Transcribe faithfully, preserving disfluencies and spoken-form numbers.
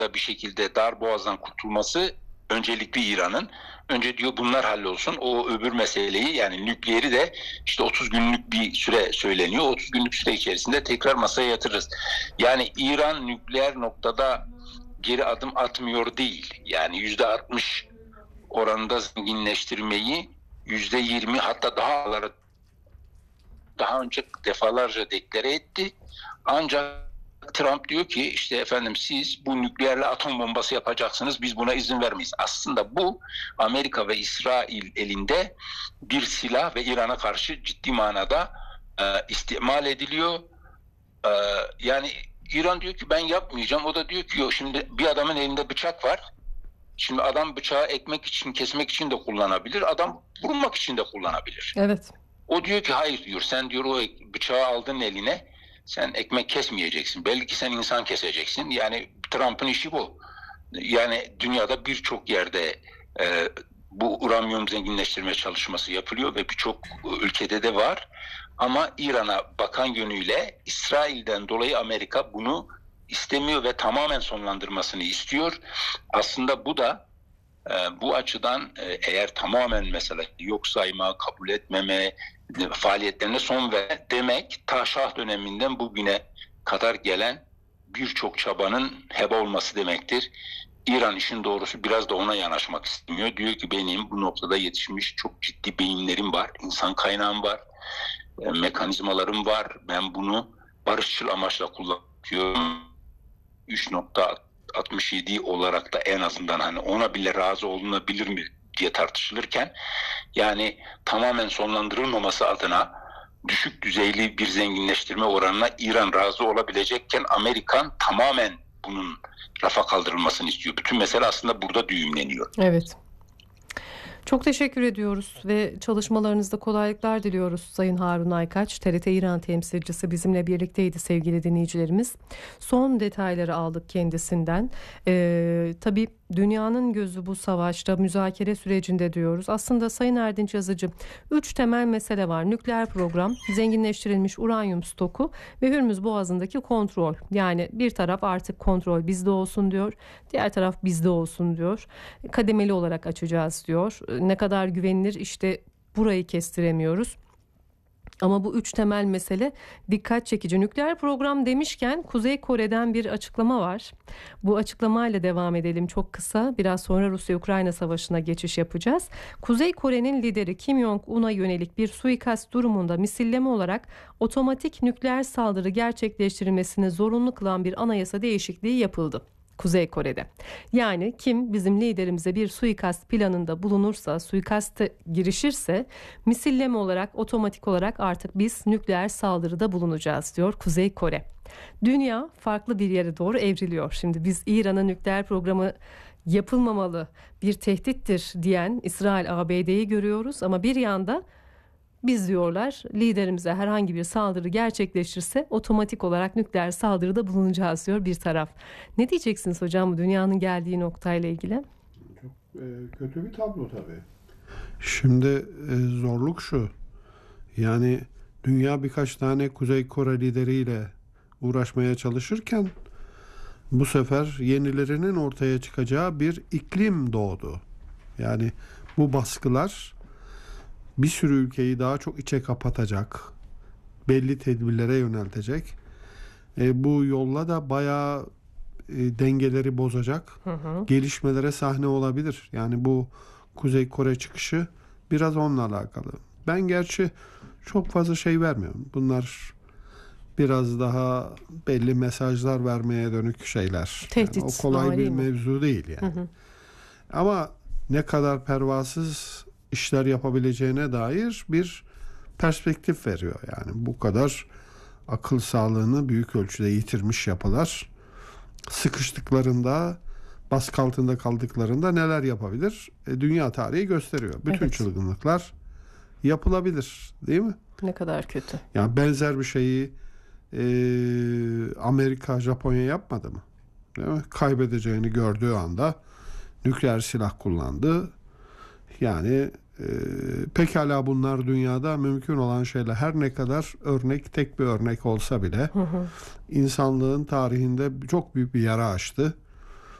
bir şekilde darboğazdan kurtulması öncelikli İran'ın. Önce diyor bunlar hallolsun. O öbür meseleyi, yani nükleeri de işte otuz günlük bir süre söyleniyor. otuz günlük süre içerisinde tekrar masaya yatırırız. Yani İran nükleer noktada geri adım atmıyor değil. Yani yüzde altmış oranında zenginleştirmeyi yüzde yirmi, hatta daha alara daha önce defalarca deklare etti. Ancak Trump diyor ki işte efendim siz bu nükleerle atom bombası yapacaksınız, biz buna izin vermeyiz. Aslında bu Amerika ve İsrail elinde bir silah ve İran'a karşı ciddi manada e, istimal ediliyor. E, yani İran diyor ki ben yapmayacağım. O da diyor ki yok, şimdi bir adamın elinde bıçak var. Şimdi adam bıçağı ekmek için, kesmek için de kullanabilir. Adam vurmak için de kullanabilir. Evet. O diyor ki hayır diyor, sen diyor o bıçağı aldın eline, sen ekmek kesmeyeceksin. Belki sen insan keseceksin. Yani Trump'ın işi bu. Yani dünyada birçok yerde e, bu uranyum zenginleştirme çalışması yapılıyor ve birçok ülkede de var. Ama İran'a bakan yönüyle İsrail'den dolayı Amerika bunu istemiyor ve tamamen sonlandırmasını istiyor. Aslında bu da e, bu açıdan e, eğer tamamen mesela yok sayma, kabul etmeme, faaliyetlerine son ver demek, ta Şah döneminden bugüne kadar gelen birçok çabanın heba olması demektir. İran işin doğrusu biraz da ona yanaşmak istemiyor. Diyor ki benim bu noktada yetişmiş çok ciddi beyinlerim var, insan kaynağım var, e, mekanizmalarım var. Ben bunu barışçıl amaçla kullanıyorum. üç nokta altmış yedi olarak da en azından hani ona bile razı olunabilir mi diye tartışılırken, yani tamamen sonlandırılmaması adına düşük düzeyli bir zenginleştirme oranına İran razı olabilecekken Amerikan tamamen bunun rafa kaldırılmasını istiyor. Bütün mesele aslında burada düğümleniyor. Evet. Çok teşekkür ediyoruz ve çalışmalarınızda kolaylıklar diliyoruz Sayın Harun Aykaç. T R T İran temsilcisi bizimle birlikteydi sevgili dinleyicilerimiz. Son detayları aldık kendisinden. Ee, tabii dünyanın gözü bu savaşta, müzakere sürecinde diyoruz. Aslında Sayın Erdinç Yazıcı, üç temel mesele var. Nükleer program, zenginleştirilmiş uranyum stoku ve Hürmüz Boğazı'ndaki kontrol. Yani bir taraf artık kontrol bizde olsun diyor, diğer taraf bizde olsun diyor. Kademeli olarak açacağız diyor. Ne kadar güvenilir, işte burayı kestiremiyoruz. Ama bu üç temel mesele dikkat çekici. Nükleer program demişken Kuzey Kore'den bir açıklama var. Bu açıklamayla devam edelim çok kısa. Biraz sonra Rusya-Ukrayna savaşına geçiş yapacağız. Kuzey Kore'nin lideri Kim Jong-un'a yönelik bir suikast durumunda misilleme olarak otomatik nükleer saldırı gerçekleştirilmesini zorunlu kılan bir anayasa değişikliği yapıldı Kuzey Kore'de. Yani kim bizim liderimize bir suikast planında bulunursa, suikaste girişirse misilleme olarak, otomatik olarak artık biz nükleer saldırıda bulunacağız diyor Kuzey Kore. Dünya farklı bir yere doğru evriliyor. Şimdi biz İran'ın nükleer programı yapılmamalı, bir tehdittir diyen İsrail, A B D'yi görüyoruz ama bir yanda biz diyorlar liderimize herhangi bir saldırı gerçekleşirse otomatik olarak nükleer saldırıda bulunacağız diyor bir taraf. Ne diyeceksiniz hocam bu dünyanın geldiği noktayla ilgili? Çok e, kötü bir tablo tabii. Şimdi e, zorluk şu. Yani dünya birkaç tane Kuzey Kore lideriyle uğraşmaya çalışırken bu sefer yenilerinin ortaya çıkacağı bir iklim doğdu. Yani bu baskılar bir sürü ülkeyi daha çok içe kapatacak, belli tedbirlere yöneltecek. E, bu yolla da bayağı e, dengeleri bozacak, hı hı. gelişmelere sahne olabilir. Yani bu Kuzey Kore çıkışı biraz onunla alakalı. Ben gerçi çok fazla şey vermiyorum. Bunlar biraz daha belli mesajlar vermeye dönük şeyler. Tehdit, yani o kolay bir mi? mevzu değil yani. Hı hı. Ama ne kadar pervasız işler yapabileceğine dair bir perspektif veriyor. Yani bu kadar akıl sağlığını büyük ölçüde yitirmiş yapılar sıkıştıklarında, baskı altında kaldıklarında neler yapabilir? E, dünya tarihi gösteriyor. Bütün evet. çılgınlıklar yapılabilir, değil mi? Ne kadar kötü. Yani benzer bir şeyi e, Amerika, Japonya yapmadı mı? Değil mi? Kaybedeceğini gördüğü anda nükleer silah kullandı. Yani e, pekala bunlar dünyada mümkün olan şeyler. Her ne kadar örnek, tek bir örnek olsa bile hı hı. insanlığın tarihinde çok büyük bir yara açtı.